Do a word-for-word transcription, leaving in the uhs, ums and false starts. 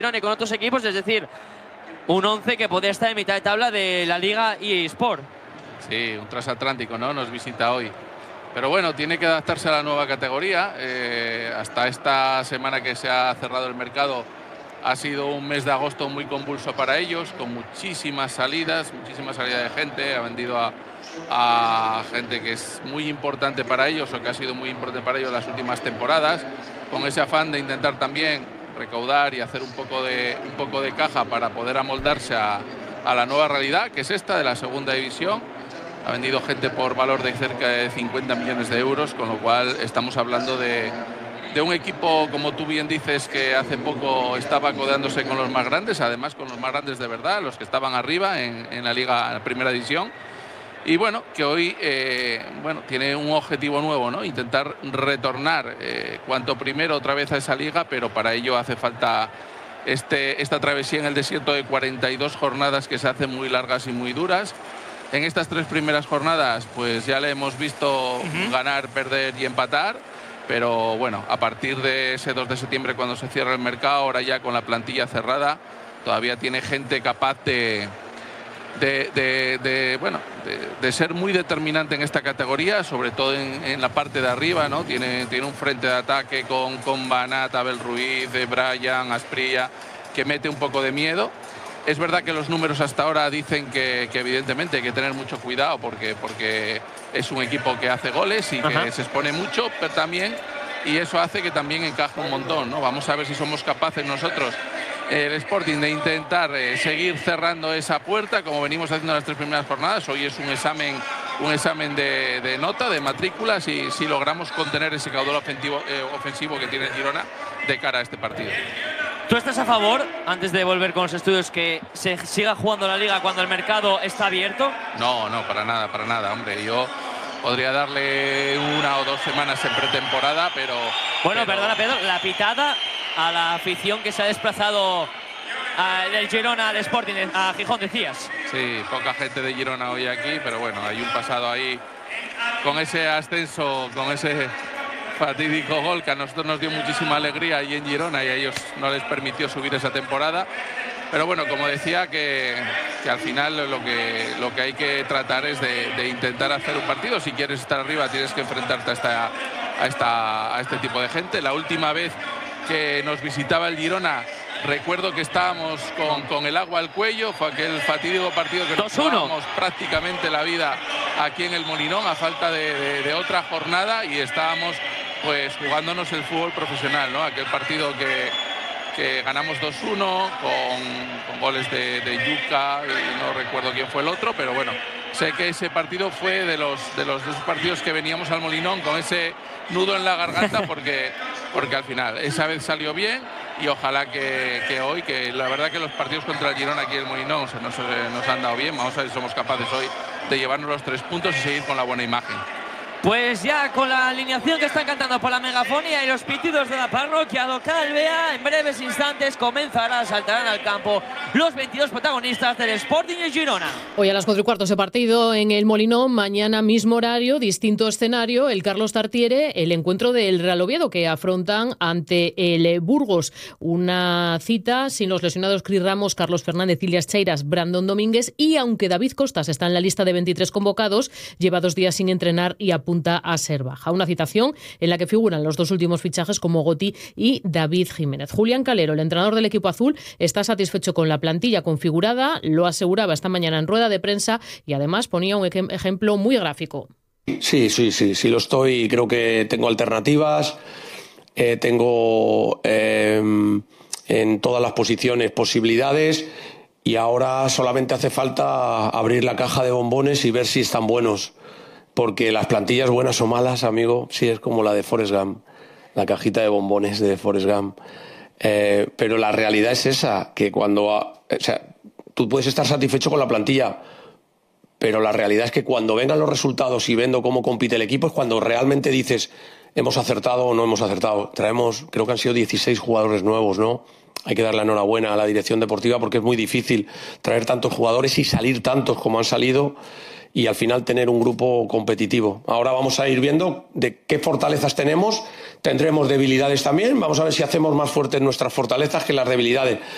y con otros equipos, es decir, un once que podría estar en mitad de tabla de la Liga E A Sport. Sí, un transatlántico, ¿no? Nos visita hoy. Pero bueno, tiene que adaptarse a la nueva categoría. Eh, hasta esta semana que se ha cerrado el mercado ha sido un mes de agosto muy convulso para ellos, con muchísimas salidas, muchísima salida de gente. Ha vendido a, a gente que es muy importante para ellos o que ha sido muy importante para ellos las últimas temporadas, con ese afán de intentar también recaudar y hacer un poco de, un poco de caja para poder amoldarse a, a la nueva realidad, que es esta de la segunda división. Ha vendido gente por valor de cerca de cincuenta millones de euros, con lo cual estamos hablando de, de un equipo, como tú bien dices, que hace poco estaba codeándose con los más grandes, además con los más grandes de verdad, los que estaban arriba en, en la Liga, en la Primera División. Y bueno, que hoy eh, bueno, tiene un objetivo nuevo, ¿no? Intentar retornar eh, cuanto primero otra vez a esa liga, pero para ello hace falta este, esta travesía en el desierto de cuarenta y dos jornadas que se hacen muy largas y muy duras. En estas tres primeras jornadas pues ya le hemos visto uh-huh. ganar, perder y empatar, pero bueno, a partir de ese dos de septiembre cuando se cierra el mercado, ahora ya con la plantilla cerrada, todavía tiene gente capaz de... De, de, de, bueno, de, de ser muy determinante en esta categoría, sobre todo en, en la parte de arriba, ¿no? Tiene, tiene un frente de ataque con, con Banat, Abel Ruiz, de Brian, Asprilla, que mete un poco de miedo. Es verdad que los números hasta ahora dicen que, que evidentemente hay que tener mucho cuidado porque, porque es un equipo que hace goles y que Ajá. se expone mucho, pero también, y eso hace que también encaje un montón, ¿no? Vamos a ver si somos capaces nosotros, el Sporting, de intentar eh, seguir cerrando esa puerta como venimos haciendo las tres primeras jornadas. Hoy es un examen, un examen de, de nota, de matrícula, si, si logramos contener ese caudal ofensivo, eh, ofensivo que tiene Girona de cara a este partido. ¿Tú estás a favor, antes de volver con los estudios, que se siga jugando la Liga cuando el mercado está abierto? No, no, para nada, para nada, hombre. Yo podría darle una o dos semanas en pretemporada, pero... Bueno, pero... perdona, Pedro, la pitada a la afición que se ha desplazado a, del Girona al Sporting, a Gijón, decías. Sí, poca gente de Girona hoy aquí, pero bueno, hay un pasado ahí con ese ascenso, con ese fatídico gol que a nosotros nos dio muchísima alegría ahí en Girona y a ellos no les permitió subir esa temporada. Pero bueno, como decía, que, que al final lo que, lo que hay que tratar es de, de intentar hacer un partido. Si quieres estar arriba tienes que enfrentarte a, esta, a, esta, a este tipo de gente. La última vez que nos visitaba el Girona, recuerdo que estábamos con, con el agua al cuello, fue aquel fatídico partido que nos jugamos prácticamente la vida aquí en el Molinón a falta de, de, de otra jornada y estábamos pues jugándonos el fútbol profesional, ¿no? Aquel partido que, que ganamos dos uno con, con goles de, de Yuca y no recuerdo quién fue el otro, pero bueno, sé que ese partido fue de los, de los dos partidos que veníamos al Molinón con ese nudo en la garganta porque, porque al final esa vez salió bien y ojalá que, que hoy, que la verdad que los partidos contra el Girona aquí en el Molinón se nos, nos han dado bien. Vamos a ver si somos capaces hoy de llevarnos los tres puntos y seguir con la buena imagen. Pues ya con la alineación que están cantando por la megafonía y los pitidos de la parroquia local, vea, en breves instantes comenzará, saltarán al campo los veintidós protagonistas del Sporting y Girona. Hoy a las cuatro y cuarto ese partido en el Molinón, mañana mismo horario, distinto escenario, el Carlos Tartiere, el encuentro del Real Oviedo que afrontan ante el Burgos. Una cita sin los lesionados Cris Ramos, Carlos Fernández, Ilias Cheiras, Brandon Domínguez y aunque David Costas está en la lista de veintitrés convocados, lleva dos días sin entrenar y apunta a ser baja. Una citación en la que figuran los dos últimos fichajes como Goti y David Jiménez. Julián Calero, el entrenador del equipo azul, está satisfecho con la plantilla configurada, lo aseguraba esta mañana en rueda de prensa y además ponía un ejemplo muy gráfico. Sí, sí, sí, sí lo estoy. Creo que tengo alternativas, eh, tengo eh, en todas las posiciones posibilidades y ahora solamente hace falta abrir la caja de bombones y ver si están buenos. Porque las plantillas buenas o malas, amigo, sí es como la de Forrest Gump, la cajita de bombones de Forrest Gump. Eh, pero la realidad es esa, que cuando... O sea, tú puedes estar satisfecho con la plantilla, pero la realidad es que cuando vengan los resultados y viendo cómo compite el equipo es cuando realmente dices hemos acertado o no hemos acertado. Traemos, creo que han sido dieciséis jugadores nuevos, ¿no? Hay que darle la enhorabuena a la dirección deportiva porque es muy difícil traer tantos jugadores y salir tantos como han salido y al final tener un grupo competitivo. Ahora vamos a ir viendo de qué fortalezas tenemos, tendremos debilidades también, vamos a ver si hacemos más fuertes nuestras fortalezas que las debilidades.